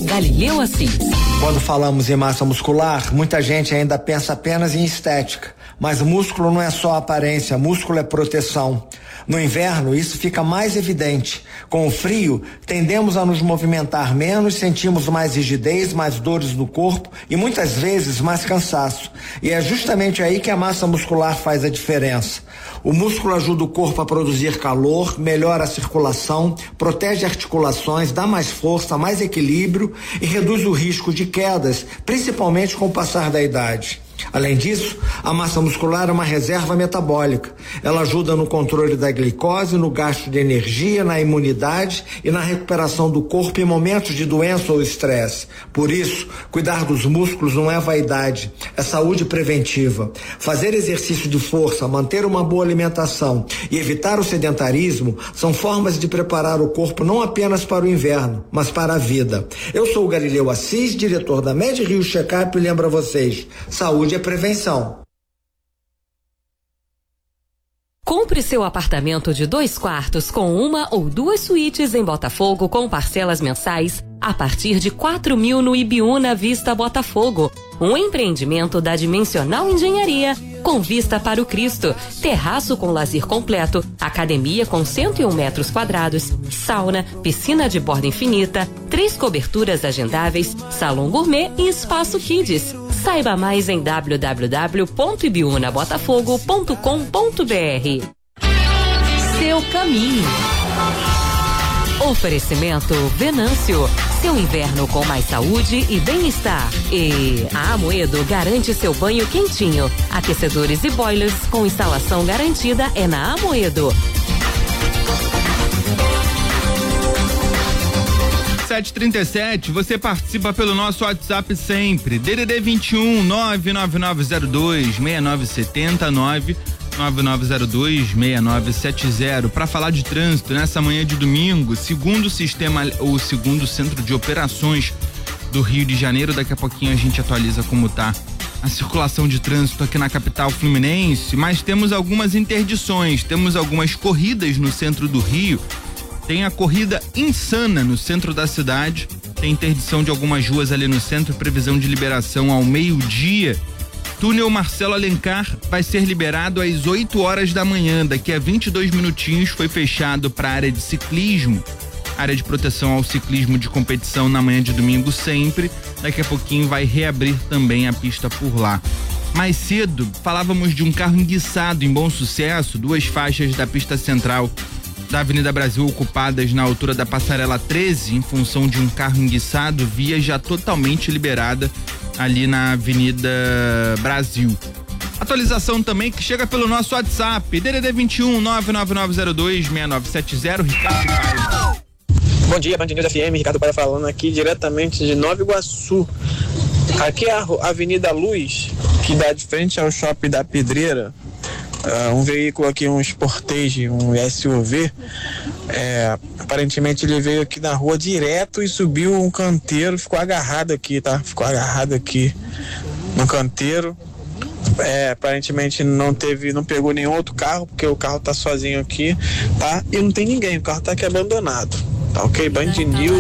Galileu Assis. Quando falamos em massa muscular, muita gente ainda pensa apenas em estética. Mas músculo não é só aparência, músculo é proteção. No inverno, isso fica mais evidente. Com o frio, tendemos a nos movimentar menos, sentimos mais rigidez, mais dores no corpo e muitas vezes mais cansaço. E é justamente aí que a massa muscular faz a diferença. O músculo ajuda o corpo a produzir calor, melhora a circulação, protege articulações, dá mais força, mais equilíbrio e reduz o risco de quedas, principalmente com o passar da idade. Além disso, a massa muscular é uma reserva metabólica. Ela ajuda no controle da glicose, no gasto de energia, na imunidade e na recuperação do corpo em momentos de doença ou estresse. Por isso, cuidar dos músculos não é vaidade, é saúde preventiva. Fazer exercício de força, manter uma boa alimentação e evitar o sedentarismo são formas de preparar o corpo não apenas para o inverno, mas para a vida. Eu sou o Galileu Assis, diretor da MedRio Checkup, e lembro a vocês, saúde é prevenção. Compre seu apartamento de 2 quartos com 1 ou 2 suítes em Botafogo com parcelas mensais a partir de 4.000 no Ibiúna Vista Botafogo. Um empreendimento da Dimensional Engenharia com vista para o Cristo, terraço com lazer completo, academia com 101 metros quadrados, sauna, piscina de borda infinita, 3 coberturas agendáveis, salão gourmet e espaço kids. Saiba mais em www.ibiunabotafogo.com.br. Seu caminho. Oferecimento Venâncio, seu inverno com mais saúde e bem-estar. E a Amoedo garante seu banho quentinho. Aquecedores e boilers com instalação garantida é na Amoedo. 7h37, você participa pelo nosso WhatsApp sempre. DDD 21 99902 6970 9902 6970 para falar de trânsito nessa manhã de domingo, segundo o segundo Centro de Operações do Rio de Janeiro. Daqui a pouquinho a gente atualiza como tá a circulação de trânsito aqui na capital fluminense, mas temos algumas interdições, temos algumas corridas no centro do Rio. Tem a corrida insana no centro da cidade, tem interdição de algumas ruas ali no centro, previsão de liberação ao meio-dia. Túnel Marcelo Alencar vai ser liberado às 8 horas da manhã. Daqui a 22 minutinhos foi fechado para a área de ciclismo, área de proteção ao ciclismo de competição na manhã de domingo sempre. Daqui a pouquinho vai reabrir também a pista por lá. Mais cedo, falávamos de um carro enguiçado em Bom Sucesso, 2 faixas da pista central da Avenida Brasil ocupadas na altura da Passarela 13 em função de um carro enguiçado, via já totalmente liberada ali na Avenida Brasil. Atualização também que chega pelo nosso WhatsApp, DDD 21 99902 6970, Ricardo Paes. Bom dia, Band News FM, Ricardo Paes falando aqui diretamente de Nova Iguaçu. Aqui é a Avenida Luz, que dá de frente ao Shopping da Pedreira. Um veículo aqui, um Sportage, um SUV, aparentemente ele veio aqui na rua direto e subiu um canteiro, ficou agarrado aqui, tá? Ficou agarrado aqui no canteiro. Aparentemente não pegou nenhum outro carro, porque o carro tá sozinho aqui, tá? E não tem ninguém, o carro tá aqui abandonado, tá ok? Band News.